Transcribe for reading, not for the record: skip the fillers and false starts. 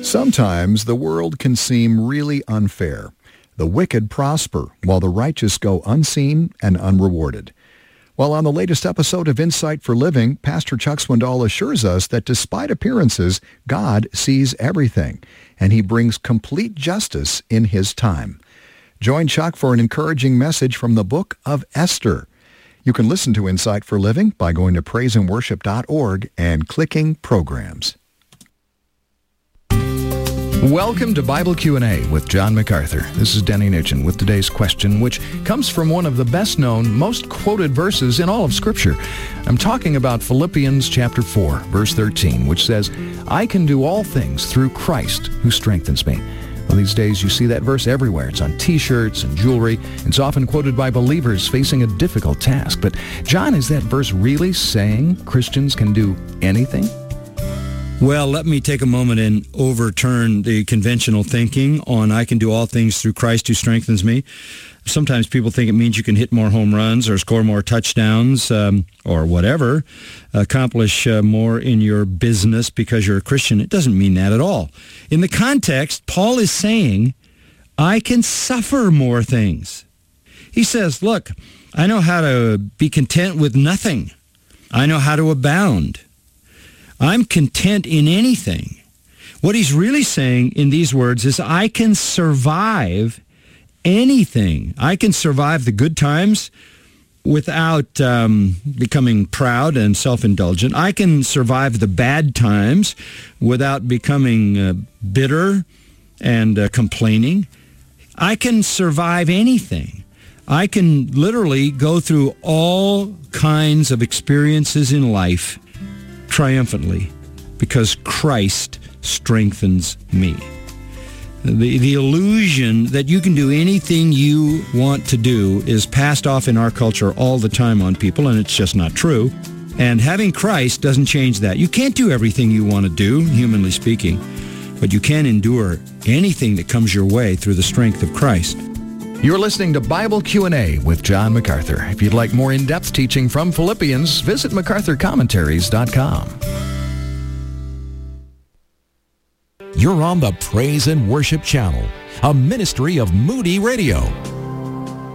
Sometimes the world can seem really unfair. The wicked prosper, while the righteous go unseen and unrewarded. Well, on the latest episode of Insight for Living, Pastor Chuck Swindoll assures us that despite appearances, God sees everything, and he brings complete justice in his time. Join Chuck for an encouraging message from the book of Esther. You can listen to Insight for Living by going to praiseandworship.org and clicking Programs. Welcome to Bible Q&A with John MacArthur. This is Denny Nugent with today's question, which comes from one of the best-known, most quoted verses in all of Scripture. I'm talking about Philippians chapter 4, verse 13, which says, "I can do all things through Christ who strengthens me." Well, these days you see that verse everywhere. It's on T-shirts and jewelry. It's often quoted by believers facing a difficult task. But John, is that verse really saying Christians can do anything? Well, let me take a moment and overturn the conventional thinking on I can do all things through Christ who strengthens me. Sometimes people think it means you can hit more home runs or score more touchdowns or whatever, accomplish more in your business because you're a Christian. It doesn't mean that at all. In the context, Paul is saying, I can suffer more things. He says, look, I know how to be content with nothing. I know how to abound. I'm content in anything. What he's really saying in these words is I can survive anything. I can survive the good times without becoming proud and self-indulgent. I can survive the bad times without becoming bitter and complaining. I can survive anything. I can literally go through all kinds of experiences in life triumphantly because Christ strengthens me. The illusion that you can do anything you want to do is passed off in our culture all the time on people, and it's just not true. And having Christ doesn't change that. You can't do everything you want to do, humanly speaking, but you can endure anything that comes your way through the strength of Christ. You're listening to Bible Q&A with John MacArthur. If you'd like more in-depth teaching from Philippians, visit MacArthurCommentaries.com. You're on the Praise and Worship Channel, a ministry of Moody Radio.